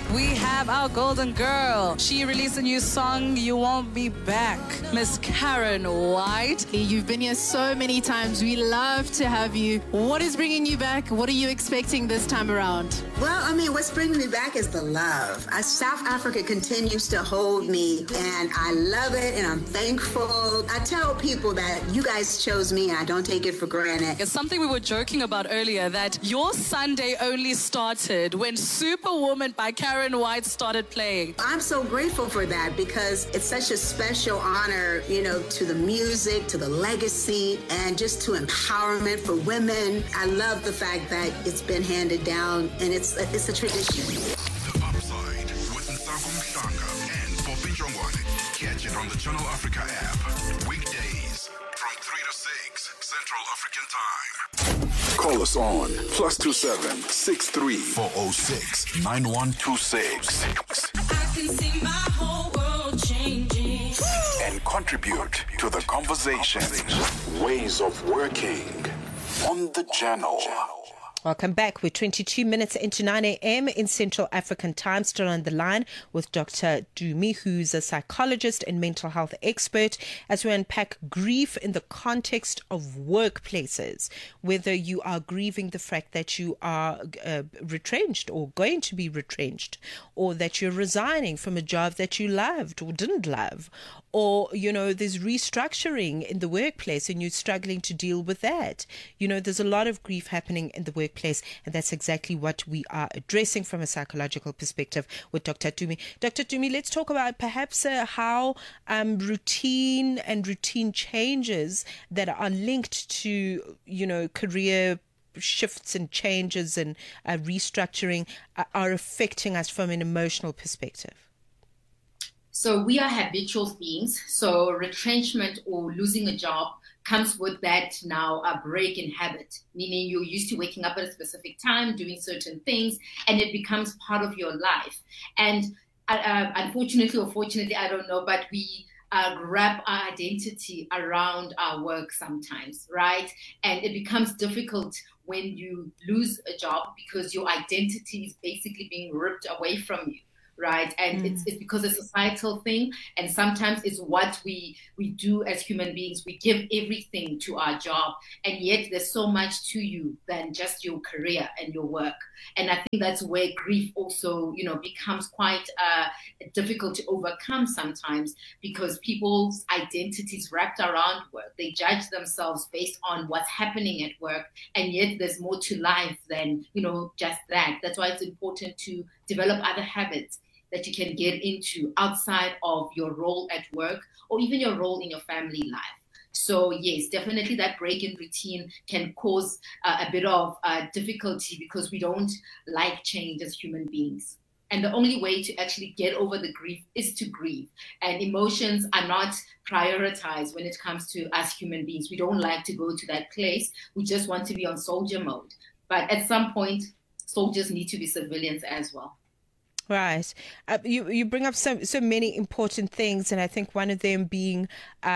We have our golden girl. She released a new song, You Won't Be Back. Miss Karen White. You've been here so many times. We love to have you. What is bringing you back? What are you expecting this time around? Well, what's bringing me back is the love. South Africa continues to hold me, and I love it, and I'm thankful. I tell people that you guys chose me, and I don't take it for granted. It's something we were joking about earlier, that your Sunday only started when Superwoman by Karen White started playing. I'm so grateful for that because it's such a special honor, to the music, to the legacy, and just to empowerment for women. I love the fact that it's been handed down, and it's a tradition. The Upside with Nsako Mhlanga and Bobby Jongwane. Catch it on the Channel Africa app. Weekdays from 3 to 6 Central African Time. Call us on +27 63 406 9126. I can see my whole world changing. And contribute to the conversation. Ways of working on the channel. Welcome back. We're 22 minutes into 9 a.m. in Central African Time. Still on the line with Dr. Dumi, who's a psychologist and mental health expert, as we unpack grief in the context of workplaces. Whether you are grieving the fact that you are retrenched or going to be retrenched, or that you're resigning from a job that you loved or didn't love, or, there's restructuring in the workplace and you're struggling to deal with that. There's a lot of grief happening in the workplace, and that's exactly what we are addressing from a psychological perspective with Dr. Dumi. Dr. Dumi, let's talk about perhaps how routine changes that are linked to, career shifts and changes and restructuring are affecting us from an emotional perspective. So we are habitual beings. So retrenchment or losing a job comes with that now a break in habit, meaning you're used to waking up at a specific time, doing certain things, and it becomes part of your life. And unfortunately or fortunately, I don't know, but we wrap our identity around our work sometimes, right? And it becomes difficult when you lose a job because your identity is basically being ripped away from you. Right. And it's because it's a societal thing. And sometimes it's what we do as human beings. We give everything to our job. And yet there's so much to you than just your career and your work. And I think that's where grief also, becomes quite difficult to overcome sometimes because people's identities wrapped around work. They judge themselves based on what's happening at work. And yet there's more to life than, just that. That's why it's important to develop other habits that you can get into outside of your role at work or even your role in your family life. So yes, definitely that break in routine can cause a bit of difficulty because we don't like change as human beings. And the only way to actually get over the grief is to grieve. And emotions are not prioritized when it comes to us human beings. We don't like to go to that place. We just want to be on soldier mode. But at some point, soldiers need to be civilians as well. Right. You bring up so many important things, and I think one of them being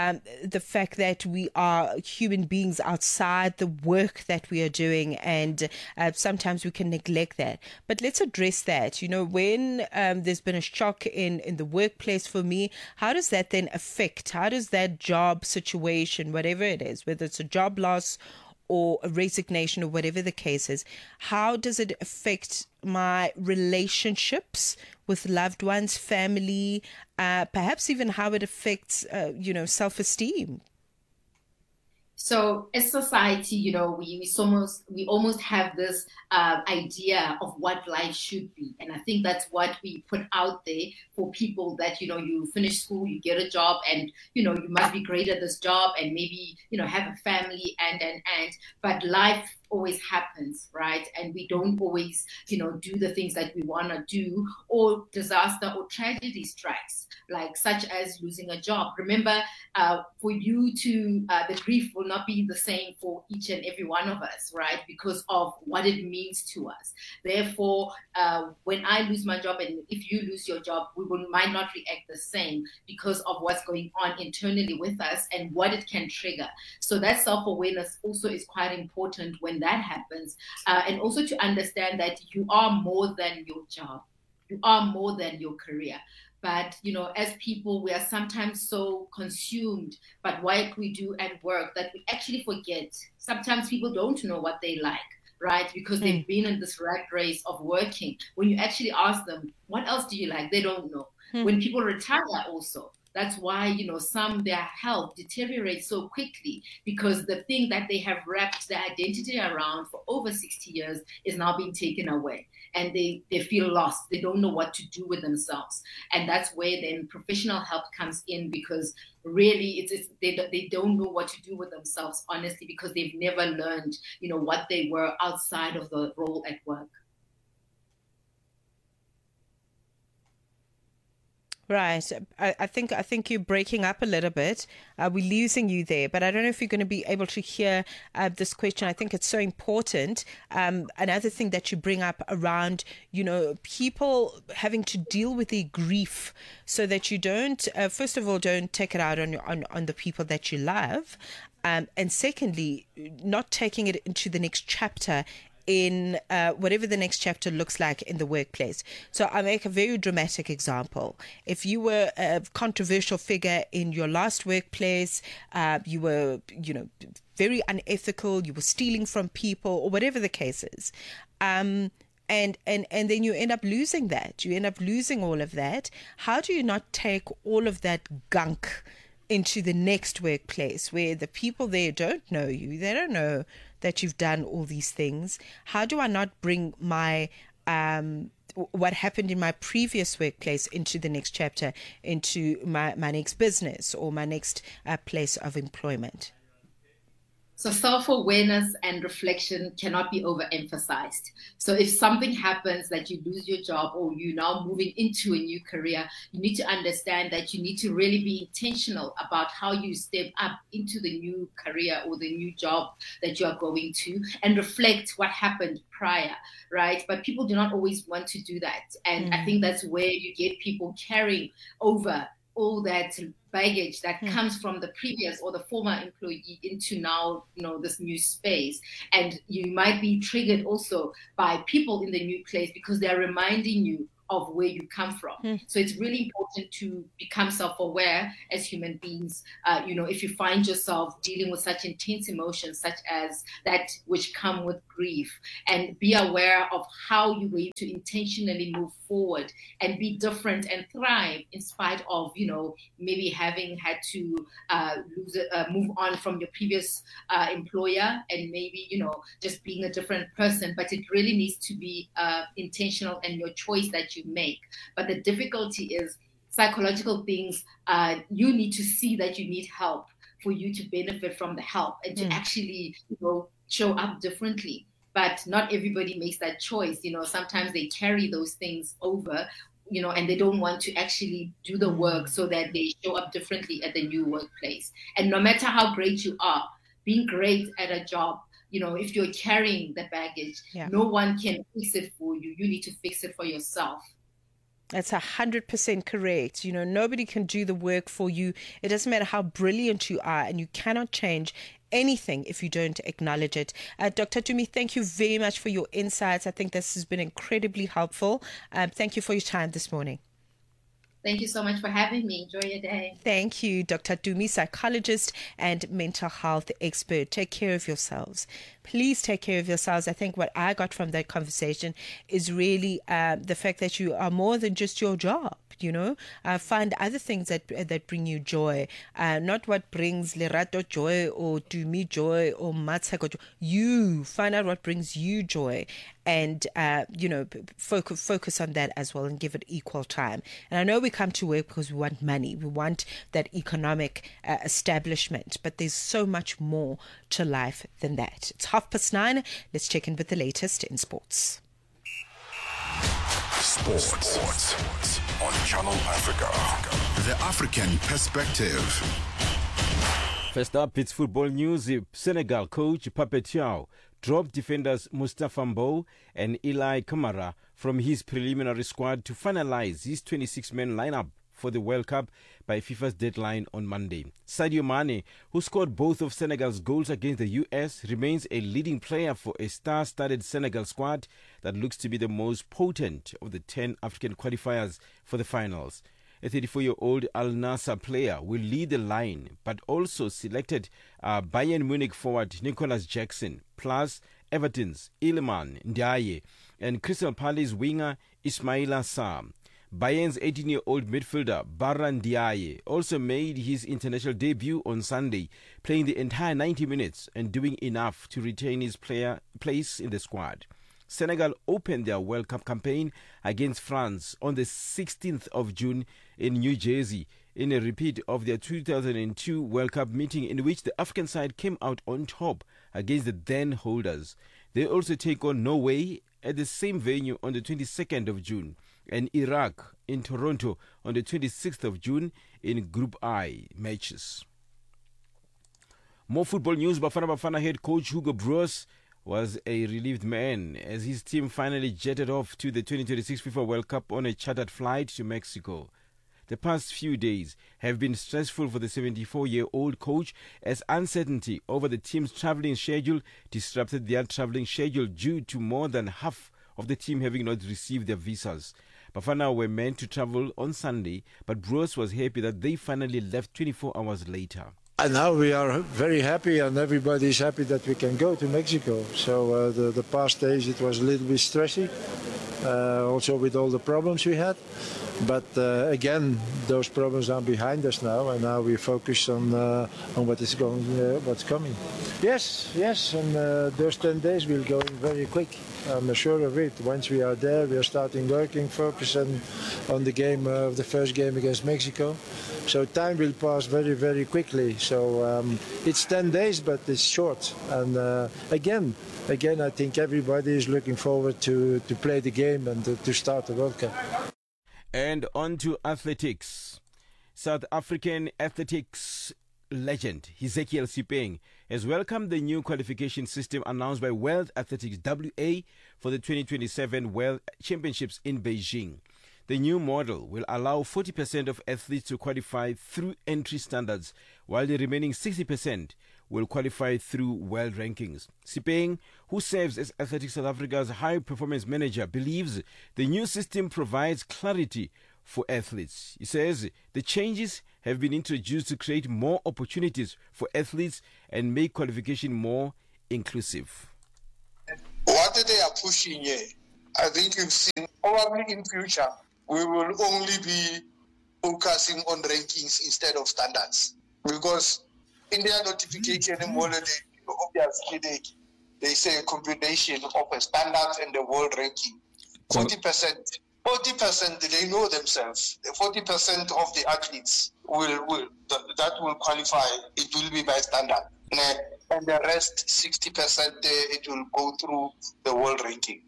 the fact that we are human beings outside the work that we are doing, and sometimes we can neglect that. But let's address that. When there's been a shock in the workplace for me, how does that then affect? How does that job situation, whatever it is, whether it's a job loss or a resignation or whatever the case is, how does it affect my relationships with loved ones, family, perhaps even how it affects, self-esteem? So as society, we almost have this idea of what life should be. And I think that's what we put out there for people that, you finish school, you get a job and, you must be great at this job and maybe, have a family and. But life always happens, right? And we don't always, do the things that we want to do, or disaster or tragedy strikes, like such as losing a job. Remember, for you to, the grief will not be the same for each and every one of us, right? Because of what it means to us. Therefore, when I lose my job and if you lose your job, we might not react the same because of what's going on internally with us and what it can trigger. So that self-awareness also is quite important when that happens. And also to understand that you are more than your job. You are more than your career. But, as people, we are sometimes so consumed by what we do at work that we actually forget. Sometimes people don't know what they like, right? Because they've been in this rat race of working. When you actually ask them, what else do you like? They don't know. When people retire also, that's why, their health deteriorates so quickly because the thing that they have wrapped their identity around for over 60 years is now being taken away. And they feel lost. They don't know what to do with themselves. And that's where then professional help comes in because really they don't know what to do with themselves, honestly, because they've never learned, what they were outside of the role at work. Right. I think you're breaking up a little bit. We're losing you there, but I don't know if you're going to be able to hear this question. I think it's so important. Another thing that you bring up around, people having to deal with their grief so that you don't, first of all, don't take it out on the people that you love. And secondly, not taking it into the next chapter in whatever the next chapter looks like in the workplace. So I'll make a very dramatic example. If you were a controversial figure in your last workplace, you were, very unethical, you were stealing from people or whatever the case is, and then you end up losing that. You end up losing all of that. How do you not take all of that gunk into the next workplace where the people there don't know you, they don't know that you've done all these things? How do I not bring my what happened in my previous workplace into the next chapter, into my next business or my next place of employment? So self-awareness and reflection cannot be overemphasized. So if something happens that you lose your job or you're now moving into a new career, you need to understand that you need to really be intentional about how you step up into the new career or the new job that you are going to and reflect what happened prior, right? But people do not always want to do that. And I think that's where you get people carrying over all that baggage that comes from the previous or the former employee into now, this new space. And you might be triggered also by people in the new place because they're reminding you of where you come from. So it's really important to become self-aware as human beings. If you find yourself dealing with such intense emotions, such as that which come with grief, and be aware of how you're going to intentionally move forward and be different and thrive in spite of, maybe having had to move on from your previous employer and maybe, just being a different person. But it really needs to be intentional and your choice that you make. But the difficulty is psychological things. You need to see that you need help for you to benefit from the help and to actually, show up differently. But not everybody makes that choice. Sometimes they carry those things over, and they don't want to actually do the work so that they show up differently at the new workplace. And no matter how great you are, being great at a job, if you're carrying the baggage, no one can fix it for you. You need to fix it for yourself. That's 100% correct. Nobody can do the work for you. It doesn't matter how brilliant you are, and you cannot change anything if you don't acknowledge it. Dr. Dumi, thank you very much for your insights. I think this has been incredibly helpful. Thank you for your time this morning. Thank you so much for having me. Enjoy your day. Thank you, Dr. Dumi, psychologist and mental health expert. Take care of yourselves. Please take care of yourselves. I think what I got from that conversation is really the fact that you are more than just your job. Find other things that bring you joy, not what brings Lerato joy or Dumi joy or Matsako joy. You find out what brings you joy, and focus on that as well and give it equal time. And I know we come to work because we want money, we want that economic establishment, but there's so much more to life than that. It's 9:30. Let's check in with the latest in sports. Sports on Channel Africa. The African perspective. First up, it's football news. Senegal coach Pape Thiaw dropped defenders Mustafa Mbow and Eli Kamara from his preliminary squad to finalize his 26-man lineup for the World Cup by FIFA's deadline on Monday. Sadio Mane, who scored both of Senegal's goals against the US, remains a leading player for a star-studded Senegal squad that looks to be the most potent of the 10 African qualifiers for the finals. A 34-year-old Al Nassr player will lead the line, but also selected Bayern Munich forward Nicolas Jackson, plus Everton's Iliman Ndiaye and Crystal Palace winger Ismaila Sarr. Bayern's 18-year-old midfielder Baran Ndiaye also made his international debut on Sunday, playing the entire 90 minutes and doing enough to retain his place in the squad. Senegal opened their World Cup campaign against France on the 16th of June in New Jersey, in a repeat of their 2002 World Cup meeting in which the African side came out on top against the then holders. They also take on Norway at the same venue on the 22nd of June and Iraq in Toronto on the 26th of June in Group I matches. More football news. Bafana head coach Hugo Broos was a relieved man as his team finally jetted off to the 2026 FIFA World Cup on a chartered flight to Mexico. The past few days have been stressful for the 74-year-old coach as uncertainty over the team's traveling schedule disrupted their traveling schedule due to more than half of the team having not received their visas. Bafana were meant to travel on Sunday, but Broos was happy that they finally left 24 hours later. And now we are very happy, and everybody is happy that we can go to Mexico. So the past days it was a little bit stressy, also with all the problems we had. But again, those problems are behind us now, and now we focus on what's coming. Yes, and those 10 days will go very quick. I'm sure of it. Once we are there, we are starting working, focusing on the game, the first game against Mexico. So time will pass very, very quickly. So it's 10 days, but it's short. And again, I think everybody is looking forward to play the game and to start the World Cup. And on to athletics. South African athletics legend Ezekiel Sipeng has welcomed the new qualification system announced by World Athletics WA for the 2027 World Championships in Beijing. The new model will allow 40% of athletes to qualify through entry standards, while the remaining 60% will qualify through world rankings. Sipeng, who serves as Athletics South Africa's high performance manager, believes the new system provides clarity for athletes. He says the changes have been introduced to create more opportunities for athletes and make qualification more inclusive. What they are pushing here, I think you've seen, probably in future, we will only be focusing on rankings instead of standards. Because in their notification, obviously they say a combination of a standards and the world ranking. 40%, they know themselves. 40% of the athletes that will qualify. It will be by standard, and the rest 60% it will go through the world ranking.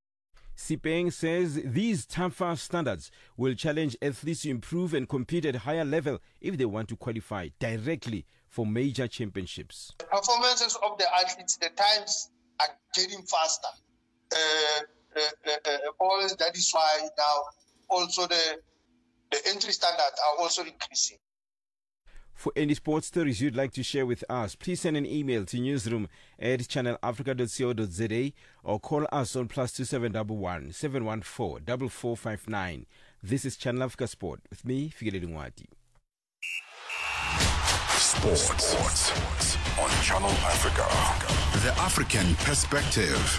Sipeng says these tougher standards will challenge athletes to improve and compete at a higher level if they want to qualify directly for major championships. The performances of the athletes, the times are getting faster. That is why now also the entry standards are also increasing. For any sports stories you'd like to share with us, please send an email to newsroom@channelafrica.co.za or call us on +2711 714 4459. This is Channel Africa Sport with me, Fikile Lungwati. Sports on Channel Africa. The African perspective.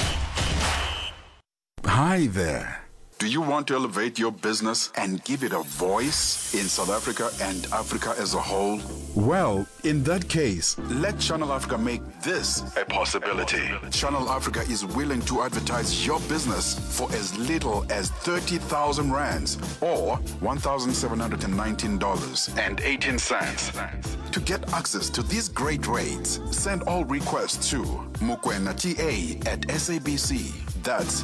Hi there. Do you want to elevate your business and give it a voice in South Africa and Africa as a whole? Well, in that case, let Channel Africa make this a possibility. Channel Africa is willing to advertise your business for as little as 30,000 rands or $1,719.18. To get access to these great rates, send all requests to mokoenata@SABC. That's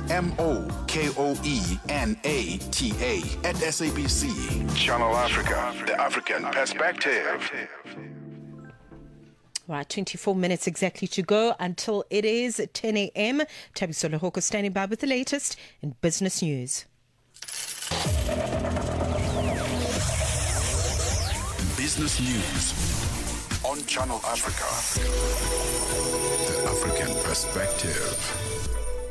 MOKOENATA@SABC. Channel Africa, the African perspective. Right, 24 minutes exactly to go until it is 10 a.m. Tabiso Lehoko standing by with the latest in business news. Business News on Channel Africa. The African perspective.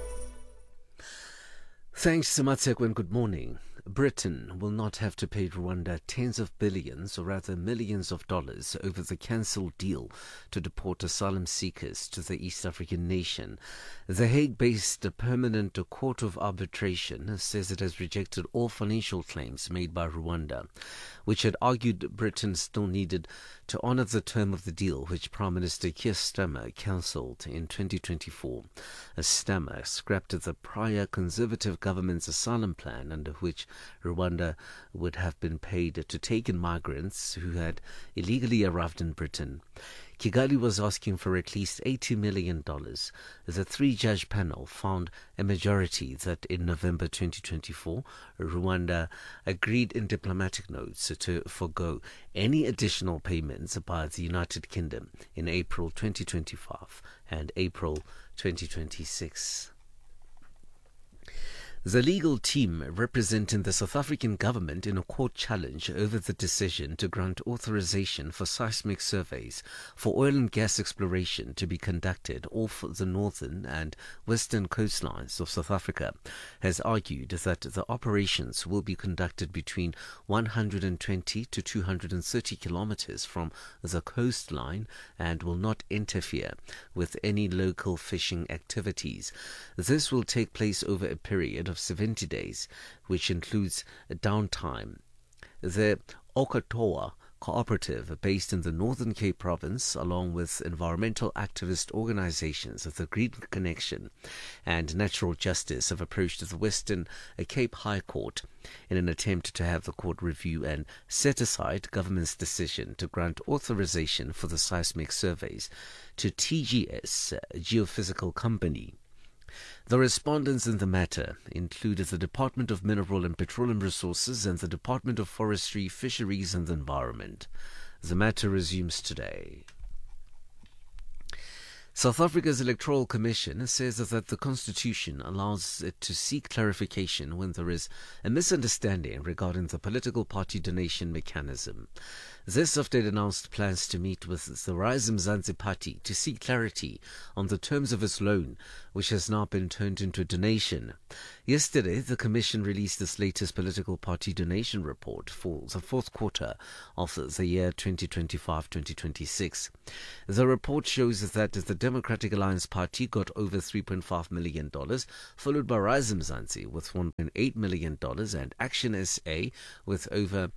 Thanks to Matseko and good morning. Britain will not have to pay Rwanda tens of billions, or rather millions of dollars, over the cancelled deal to deport asylum seekers to the East African nation. The Hague-based Permanent Court of Arbitration says it has rejected all financial claims made by Rwanda, which had argued Britain still needed to honour the term of the deal, which Prime Minister Keir Starmer cancelled in 2024. Starmer scrapped the prior Conservative government's asylum plan, under which Rwanda would have been paid to take in migrants who had illegally arrived in Britain. Kigali was asking for at least $80 million. The three-judge panel found a majority that in November 2024, Rwanda agreed in diplomatic notes to forgo any additional payments by the United Kingdom in April 2025 and April 2026. The legal team representing the South African government in a court challenge over the decision to grant authorization for seismic surveys for oil and gas exploration to be conducted off the northern and western coastlines of South Africa has argued that the operations will be conducted between 120 to 230 kilometers from the coastline and will not interfere with any local fishing activities. This will take place over a period of 70 days, which includes downtime. The Okatoa Cooperative, based in the Northern Cape Province, along with environmental activist organizations of the Green Connection and Natural Justice, have approached the Western Cape High Court in an attempt to have the court review and set aside government's decision to grant authorization for the seismic surveys to TGS, a geophysical company. The respondents in the matter included the Department of Mineral and Petroleum Resources and the Department of Forestry, Fisheries and the Environment. The matter resumes today. South Africa's Electoral Commission says that the Constitution allows it to seek clarification when there is a misunderstanding regarding the political party donation mechanism. This after it announced plans to meet with the Rise Mzansi Party to seek clarity on the terms of its loan, which has now been turned into a donation. Yesterday, the Commission released its latest political party donation report for the fourth quarter of the year 2025-2026. The report shows that the Democratic Alliance Party got over $3.5 million, followed by Rise Mzansi with $1.8 million and Action SA with over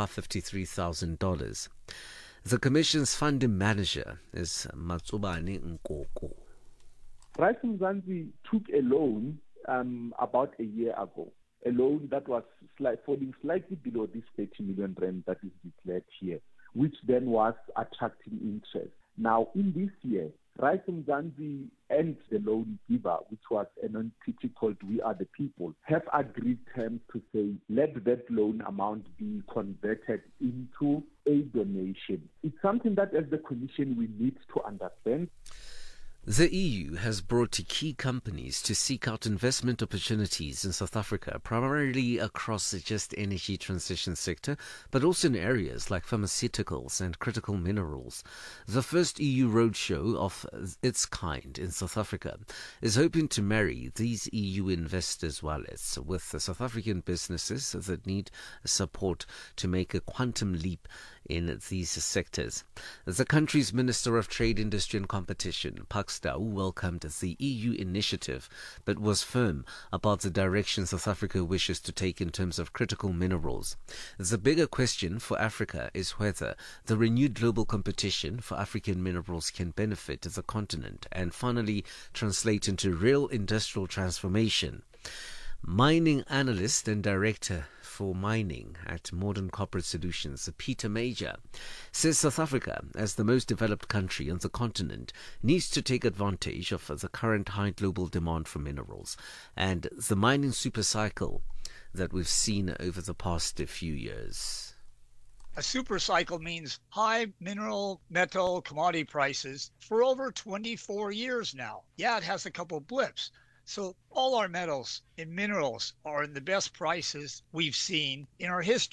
$553,000. The Commission's funding manager is Matsubane Nkoko. Rise Mzansi took a loan about a year ago, a loan that was falling slightly below this 30 million rand that is declared here, which then was attracting interest. Now, in this year, Rise Mzansi and the loan giver, which was an entity called We Are the People, have agreed terms to say, let that loan amount be converted into a donation. It's something that as the Commission we need to understand. The EU has brought key companies to seek out investment opportunities in South Africa, primarily across the just energy transition sector, but also in areas like pharmaceuticals and critical minerals. The first EU roadshow of its kind in South Africa is hoping to marry these EU investors' wallets with the South African businesses that need support to make a quantum leap in these sectors. The country's Minister of Trade, Industry and Competition, Pakstau, welcomed the EU initiative, but was firm about the direction South Africa wishes to take in terms of critical minerals. The bigger question for Africa is whether the renewed global competition for African minerals can benefit the continent and finally translate into real industrial transformation. Mining analyst and director for mining at Modern Corporate Solutions, Peter Major, says South Africa, as the most developed country on the continent, needs to take advantage of the current high global demand for minerals and the mining supercycle that we've seen over the past few years. A super cycle means high mineral, metal, commodity prices for over 24 years now. Yeah, it has a couple of blips. So all our metals and minerals are in the best prices we've seen in our history.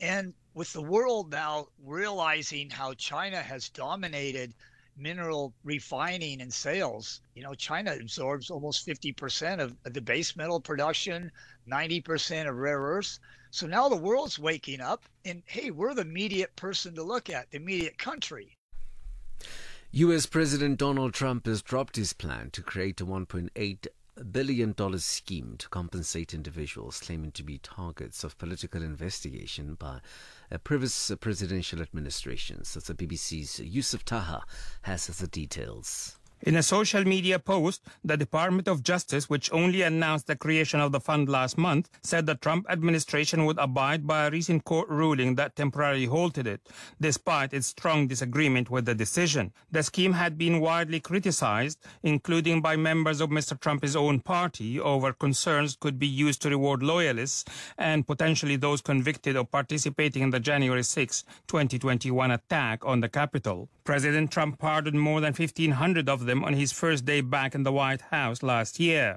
And with the world now realizing how China has dominated mineral refining and sales, China absorbs almost 50% of the base metal production, 90% of rare earths. So now the world's waking up and, hey, we're the immediate person to look at, the immediate country. U.S. President Donald Trump has dropped his plan to create a $1.8 billion scheme to compensate individuals claiming to be targets of political investigation by previous presidential administrations. That's the BBC's Yusuf Taha has the details. In a social media post, the Department of Justice, which only announced the creation of the fund last month, said the Trump administration would abide by a recent court ruling that temporarily halted it, despite its strong disagreement with the decision. The scheme had been widely criticized, including by members of Mr. Trump's own party, over concerns could be used to reward loyalists and potentially those convicted of participating in the January 6, 2021 attack on the Capitol. President Trump pardoned more than 1,500 of them on his first day back in the White House last year.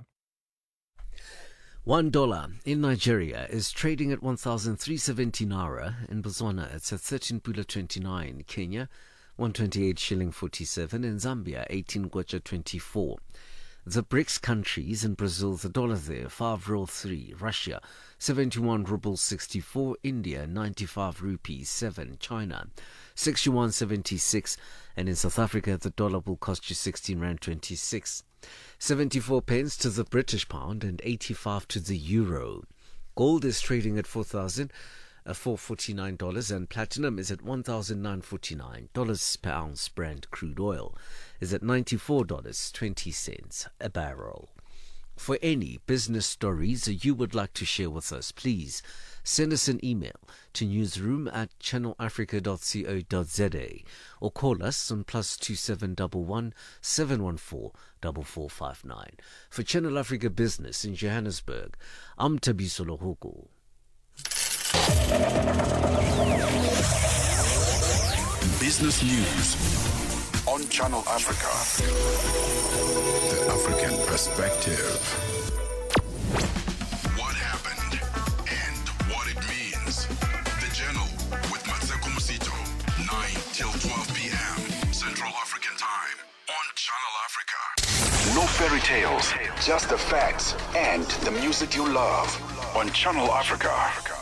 $1 in Nigeria is trading at 1,370 naira. In Botswana, it's at 13.29. Kenya, 128 shilling 47. In Zambia, 18 kwacha 24. The BRICS countries, in Brazil, the dollar there, 5.03. Russia, 71 rubles 64. India, 95 rupees 7. China, 61.76. And in South Africa, the dollar will cost you 16 rand 26. 74 pence to the British pound and 85 to the euro. Gold is trading at $449 and platinum is at $1,949 per ounce. Brent crude oil is at $94.20 a barrel. For any business stories you would like to share with us, please send us an email to newsroom@channelafrica.co.za or call us on +2711 714 4459. For Channel Africa Business in Johannesburg, I'm Tabiso Lohoko. Business News on Channel Africa. The African perspective. What happened and what it means. The Journal with Matseko Musito, 9 till 12 p.m. Central African Time on Channel Africa. No fairy tales, just the facts and the music you love on Channel Africa.